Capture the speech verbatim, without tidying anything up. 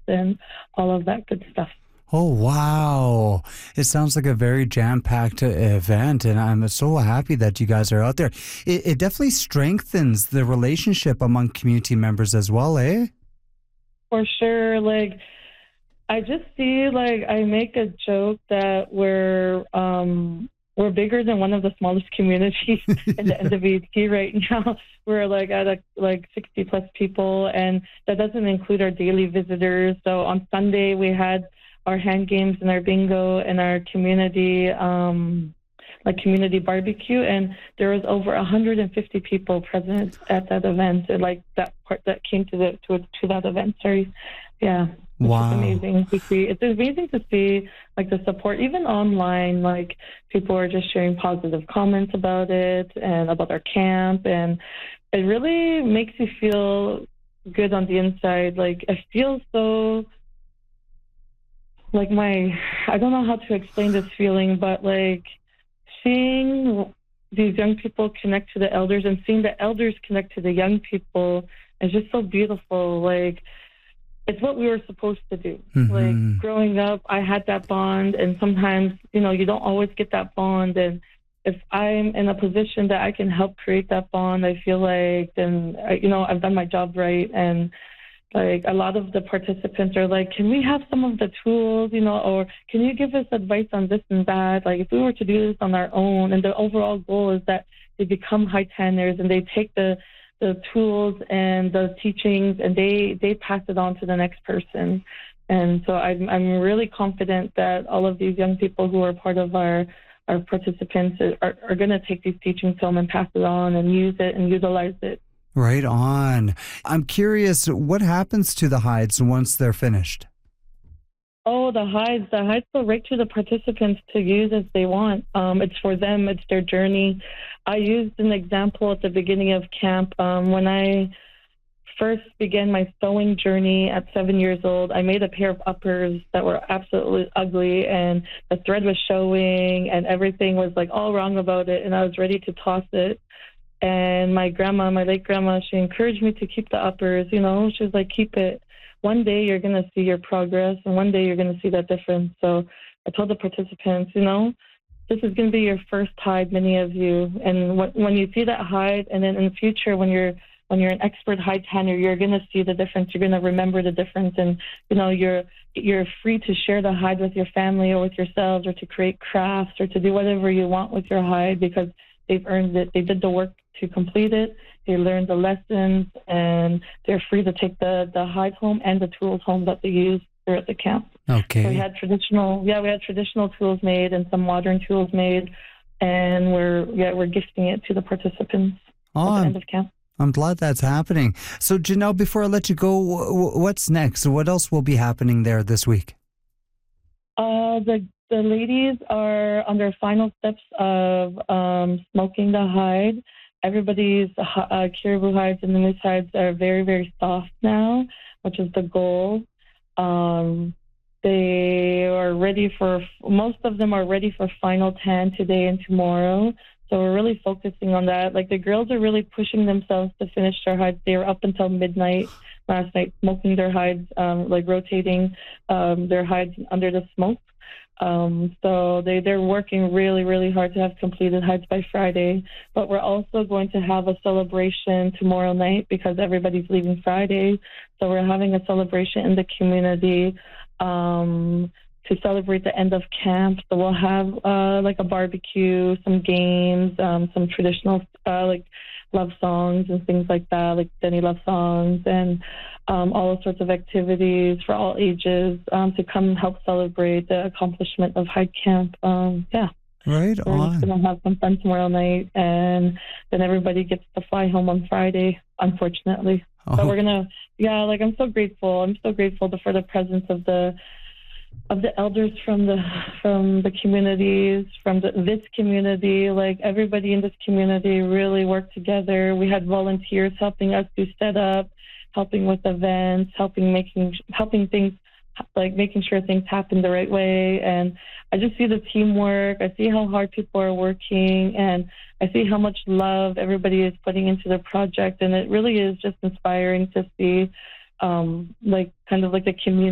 and all of that good stuff. Oh, wow. It sounds like a very jam-packed event, and I'm so happy that you guys are out there. It, it definitely strengthens the relationship among community members as well, eh? For sure. Like, I just see, like, I make a joke that we're um, we're bigger than one of the smallest communities in the N W T right now. We're like at a, like sixty plus people, and that doesn't include our daily visitors. So on Sunday we had our hand games and our bingo and our community um, like community barbecue, and there was over one hundred fifty people present at that event. And like that part that came to the to, to that event. Sorry, yeah. It's Wow. just amazing to see. It's amazing to see like the support, even online. Like people are just sharing positive comments about it and about our camp, and it really makes you feel good on the inside. Like I feel so like my I don't know how to explain this feeling, but like seeing these young people connect to the elders and seeing the elders connect to the young people is just so beautiful. Like it's what we were supposed to do. Mm-hmm. Like growing up, I had that bond, and sometimes, you know, you don't always get that bond. And if I'm in a position that I can help create that bond, I feel like then, I, you know, I've done my job right. And like a lot of the participants are like, can we have some of the tools, you know, or can you give us advice on this and that? Like if we were to do this on our own, and the overall goal is that they become high tanners and they take the the tools and the teachings and they, they pass it on to the next person. And so I'm, I'm really confident that all of these young people who are part of our, our participants are, are going to take these teachings home and pass it on and use it and utilize it. Right on. I'm curious, what happens to the hides once they're finished? Oh, the hides. The hides go right to the participants to use as they want. Um, it's for them. It's their journey. I used an example at the beginning of camp. Um, when I first began my sewing journey at seven years old, I made a pair of uppers that were absolutely ugly, and the thread was showing, and everything was like all wrong about it, and I was ready to toss it. And my grandma, my late grandma, she encouraged me to keep the uppers. You know, she was like, keep it. One day you're going to see your progress, and one day you're going to see that difference. So I told the participants, you know, this is going to be your first hide, many of you. And when, when you see that hide, and then in the future, when you're when you're an expert hide tanner, you're going to see the difference. You're going to remember the difference, and you know, you're you're free to share the hide with your family or with yourselves, or to create crafts, or to do whatever you want with your hide, because they've earned it. They did the work to complete it. They learned the lessons, and they're free to take the, the hide home and the tools home that they use here at the camp. Okay. So we had traditional, yeah, we had traditional tools made and some modern tools made, and we're yeah we're gifting it to the participants Oh, at the I'm, end of camp. I'm glad that's happening. So Janelle, before I let you go, wh- what's next? What else will be happening there this week? Uh, the the ladies are on their final steps of um, smoking the hide. Everybody's uh, caribou hides and the moose hides are very, very soft now, which is the goal. Um, they are ready for, most of them are ready for final tan today and tomorrow. So we're really focusing on that. Like the girls are really pushing themselves to finish their hides. They were up until midnight last night smoking their hides, um, like rotating um, their hides under the smoke. Um, so they, they're working really, really hard to have completed hides by Friday. But we're also going to have a celebration tomorrow night because everybody's leaving Friday. So we're having a celebration in the community um, to celebrate the end of camp. So we'll have uh, like a barbecue, some games, um, some traditional uh, like love songs and things like that, like Denny love songs, and um, all sorts of activities for all ages um, to come help celebrate the accomplishment of Hide Camp. Um, yeah. Right We're on. just going to have some fun tomorrow night, and then everybody gets to fly home on Friday, unfortunately. Oh. But we're going to, yeah, like I'm so grateful. I'm so grateful to, for the presence of the of the elders from the from the communities, from the, this community. Like everybody in this community really worked together. We had volunteers helping us do setup, helping with events, helping making helping things like making sure things happen the right way. And I just see the teamwork. I see how hard people are working, and I see how much love everybody is putting into the project. And it really is just inspiring to see, um, like kind of like the community.